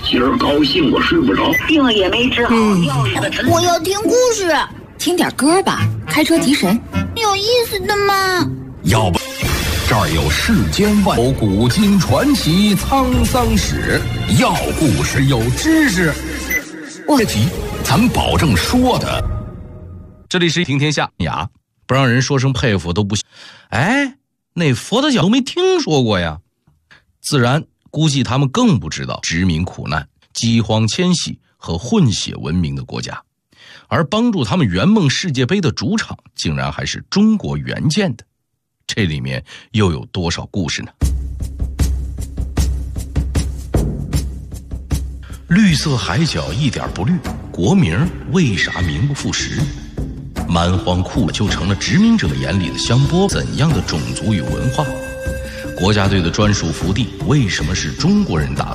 今儿高兴我睡不着， 病也没治好，药也没我要听故事， 听点歌吧，开车提神。 有意思的吗？ 要不这儿有世间万有古今传奇沧桑史，要故事有知识，别急，咱保证说的。 这里是听天下呀，不让人说声佩服都不行。哎，那佛得角都没听说过呀，自然估计他们更不知道殖民苦难、饥荒迁徙和混血文明的国家，而帮助他们圆梦世界杯的主场竟然还是中国援建的，这里面又有多少故事呢？绿色海角一点不绿，国名为啥名不副实？蛮荒酷就成了殖民者眼里的香饽，怎样的种族与文化？国家队的专属福地为什么是中国人打